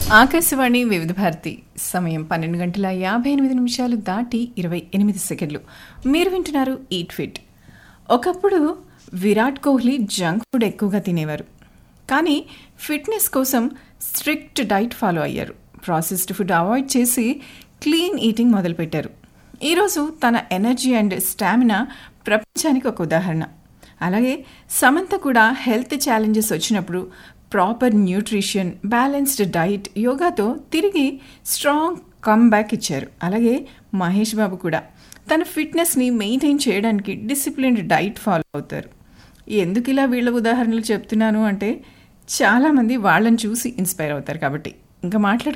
ఆకాశవాణి వివిధ భారతి సమయం 12:58 దాటి 28 సెకండ్లు. మీరు వింటున్నారు ఈట్ ఫిట్. ఒకప్పుడు విరాట్ కోహ్లీ జంక్ ఫుడ్ ఎక్కువగా తినేవారు, కానీ ఫిట్నెస్ కోసం స్ట్రిక్ట్ డైట్ ఫాలో అయ్యారు. ప్రాసెస్డ్ ఫుడ్ అవాయిడ్ చేసి క్లీన్ ఈటింగ్ మొదలుపెట్టారు. ఈరోజు తన ఎనర్జీ అండ్ స్టామినా ప్రపంచానికి ఒక ఉదాహరణ. అలాగే సమంత కూడా హెల్త్ ఛాలెంజెస్ వచ్చినప్పుడు ప్రాపర్ న్యూట్రిషన్, బ్యాలెన్స్డ్ డైట్, యోగాతో తిరిగి స్ట్రాంగ్ కమ్బ్యాక్ ఇచ్చారు. అలాగే మహేష్ బాబు కూడా తన ఫిట్నెస్ని మెయింటైన్ చేయడానికి డిసిప్లిన్డ్ డైట్ ఫాలో అవుతారు. ఎందుకు ఇలా వీళ్ళ ఉదాహరణలు చెప్తున్నాను అంటే చాలామంది వాళ్ళని చూసి ఇన్స్పైర్ అవుతారు కాబట్టి. ఇంకా